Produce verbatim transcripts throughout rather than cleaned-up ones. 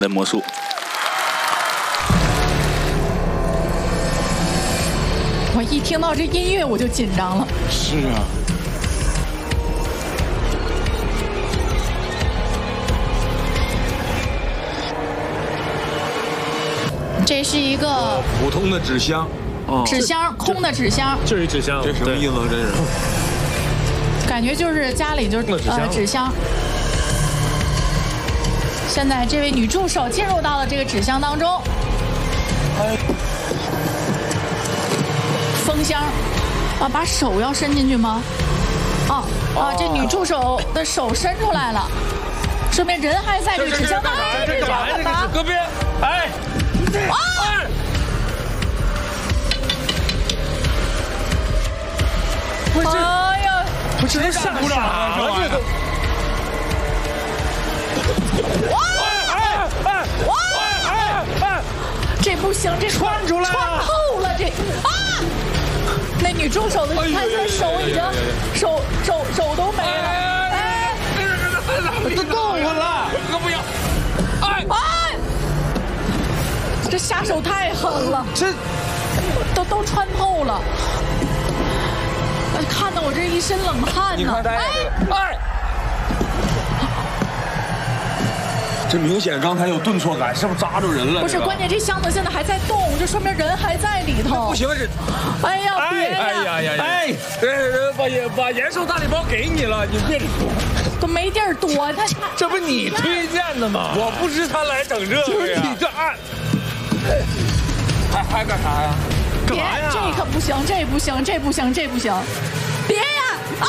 的魔术。 我一听到这音乐我就紧张了。 是啊。 这是一个、 呃、普通的纸箱， 哦，纸箱，空的纸箱。 这是纸箱， 这什么意思？这是？ 感觉就是家里就是呃纸箱。现在这位女助手进入到了这个纸箱当中。哎。封箱，啊，把手要伸进去吗？啊啊！这女助手的手伸出来了，说明人还在这个纸箱当中。 这干嘛？这是隔壁，哎， 啊！ 不是， 哎呀， 不是这吓傻了，这玩意儿。 哇！哎哎哇！哎哎，这不行，这穿出来穿透了这啊！那女助手的，你看她手已经手手手都没了，哎， 都动弹了，可不要，哎哎，这下手太狠了， 这都都穿透了，看得我这一身冷汗呢， 哎哎。 这明显刚才有顿挫感，是不是扎着人了？ 不是，关键这箱子现在还在动，就说明人还在里头。 不行，这， 哎呀，别呀！ 哎呀呀！哎，呃，把延把延寿大礼包给你了，你别都没地儿躲，他这不你推荐的吗？我不知他来整这个呀。你这按，还还干啥呀？干嘛呀？ 这可不行，这不行，这不行，这不行，别呀！啊！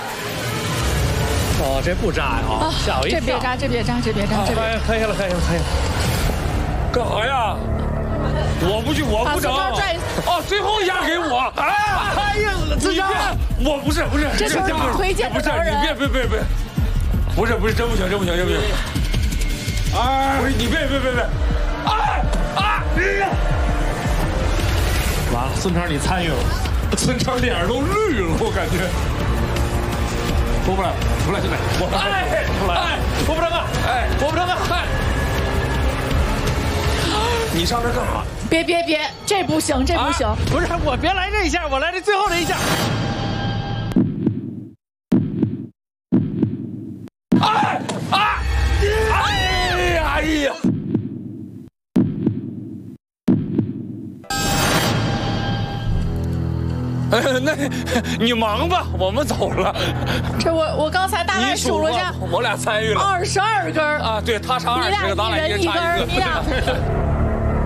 哦，这不扎呀！啊，吓我一跳！ 这别扎，这别扎，这别扎，这别。 可以了，可以了，可以了。干啥呀？我不去，我不整。哦，最后一下给我。哎呀，哎呀，自张！我不是，不是， 这就是你推荐的人。 不是，你别别别别，不是不是，真不行，真不行，真不行。哎，不是你别别别别，哎啊！完了，孙成你参与了，孙成脸都绿了，我感觉。拨不来，出来，出来，我哎，出来，哎，拨不上啊，哎，拨不上啊，哎， 你上这干啥？ 别别别，这不行，这不行，啊、 不是我别来这一下，我来这最后这一下。哎啊！哎呀哎呀！那你忙吧，我们走了。 这我我刚才大概数了一下， 我俩参与了二十二根啊，对他唱二十个，咱俩一人唱一个。 你俩。